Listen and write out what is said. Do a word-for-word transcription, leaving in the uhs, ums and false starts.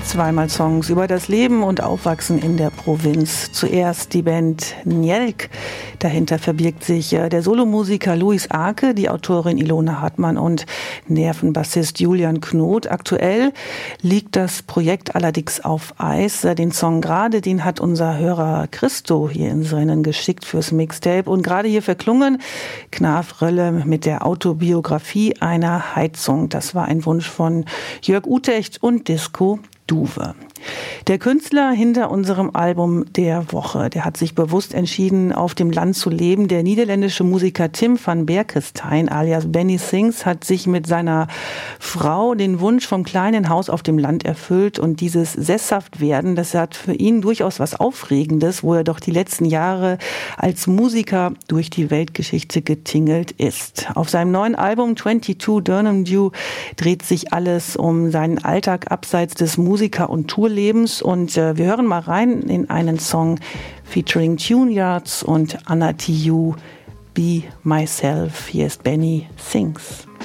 Zweimal Songs über das Leben und Aufwachsen in der Provinz. Zuerst die Band Njelk. Dahinter verbirgt sich der Solomusiker Luis Arke, die Autorin Ilona Hartmann und Nervenbassist Julian Knot. Aktuell liegt das Projekt allerdings auf Eis. Den Song gerade, den hat unser Hörer Christo hier ins Rennen geschickt fürs Mixtape. Und gerade hier verklungen Knaf Rölle mit der Autobiografie einer Heizung. Das war ein Wunsch von Jörg Utecht und Disco Duwe. Der Künstler hinter unserem Album der Woche, der hat sich bewusst entschieden, auf dem Land zu leben. Der niederländische Musiker Tim van Berkestein alias Benny Sings hat sich mit seiner Frau den Wunsch vom kleinen Haus auf dem Land erfüllt und dieses Sesshaftwerden, das hat für ihn durchaus was Aufregendes, wo er doch die letzten Jahre als Musiker durch die Weltgeschichte getingelt ist. Auf seinem neuen Album zweiundzwanzig Durham Dew dreht sich alles um seinen Alltag abseits des Musiker- und Tourlebens und äh, wir hören mal rein in einen Song featuring Tune Yards und Anna T U, Be Myself. Hier ist Benny Sings.